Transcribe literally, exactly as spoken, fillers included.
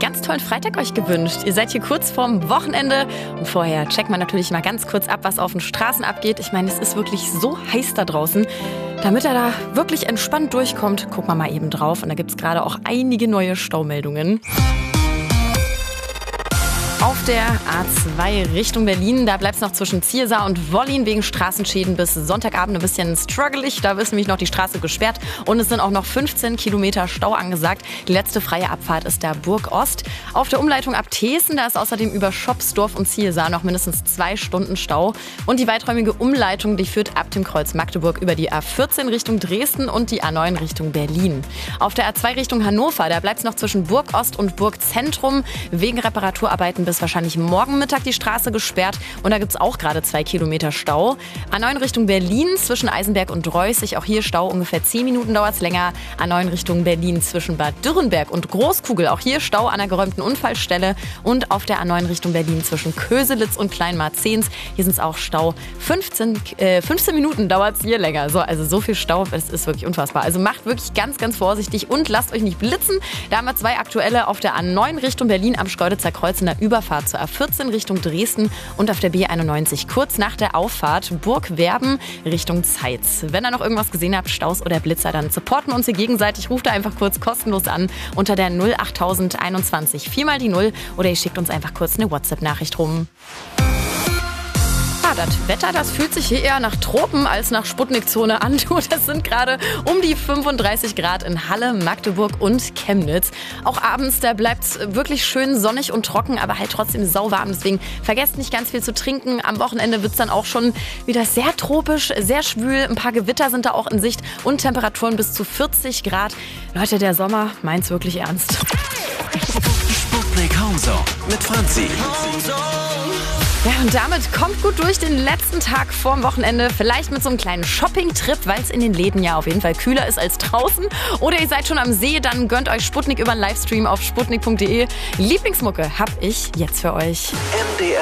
ganz tollen Freitag euch gewünscht. Ihr seid hier kurz vorm Wochenende und vorher checkt man natürlich mal ganz kurz ab, was auf den Straßen abgeht. Ich meine, es ist wirklich so heiß da draußen. Damit er da wirklich entspannt durchkommt, gucken wir mal eben drauf. Und da gibt es gerade auch einige neue Staumeldungen. Auf der A zwei Richtung Berlin, da bleibt es noch zwischen Ziersar und Wollin wegen Straßenschäden bis Sonntagabend ein bisschen struggelig. Da ist nämlich noch die Straße gesperrt und es sind auch noch fünfzehn Kilometer Stau angesagt. Die letzte freie Abfahrt ist der Burg Ost. Auf der Umleitung ab Thesen, da ist außerdem über Schopsdorf und Ziersar noch mindestens zwei Stunden Stau. Und die weiträumige Umleitung, die führt ab dem Kreuz Magdeburg über die A vierzehn Richtung Dresden und die A neun Richtung Berlin. Auf der A zwei Richtung Hannover, da bleibt es noch zwischen Burg Ost und Burg Zentrum wegen Reparaturarbeiten bis ist wahrscheinlich morgen Mittag die Straße gesperrt und da gibt es auch gerade zwei Kilometer Stau. A neun Richtung Berlin zwischen Eisenberg und Reußig, auch hier Stau, ungefähr zehn Minuten dauert es länger. A neun Richtung Berlin zwischen Bad Dürrenberg und Großkugel, auch hier Stau an der geräumten Unfallstelle und auf der A neun Richtung Berlin zwischen Köselitz und Kleinmarzens, hier sind es auch Stau. fünfzehn, äh, fünfzehn Minuten dauert es hier länger. So, also so viel Stau, es ist wirklich unfassbar. Also macht wirklich ganz, ganz vorsichtig und lasst euch nicht blitzen. Da haben wir zwei aktuelle auf der A neun Richtung Berlin am Schkeuditzer Kreuz in der Überfahrt zur A vierzehn Richtung Dresden und auf der B einundneunzig kurz nach der Auffahrt Burgwerben Richtung Zeitz. Wenn ihr noch irgendwas gesehen habt, Staus oder Blitzer, dann supporten wir uns hier gegenseitig. Ruft da einfach kurz kostenlos an unter der null achttausend einundzwanzig vier mal die null oder ihr schickt uns einfach kurz eine WhatsApp-Nachricht rum. Das Wetter, das fühlt sich hier eher nach Tropen als nach Sputnik-Zone an. Das sind gerade um die fünfunddreißig Grad in Halle, Magdeburg und Chemnitz. Auch abends, da bleibt es wirklich schön sonnig und trocken, aber halt trotzdem sauwarm. Deswegen vergesst nicht ganz viel zu trinken. Am Wochenende wird es dann auch schon wieder sehr tropisch, sehr schwül. Ein paar Gewitter sind da auch in Sicht und Temperaturen bis zu vierzig Grad. Leute, der Sommer meint's wirklich ernst. Sputnik Homezone mit Franzi. Ja, und damit kommt gut durch den letzten Tag vorm Wochenende. Vielleicht mit so einem kleinen Shopping-Trip, weil es in den Läden ja auf jeden Fall kühler ist als draußen. Oder ihr seid schon am See, dann gönnt euch Sputnik über einen Livestream auf sputnik punkt de. Lieblingsmucke hab ich jetzt für euch. M D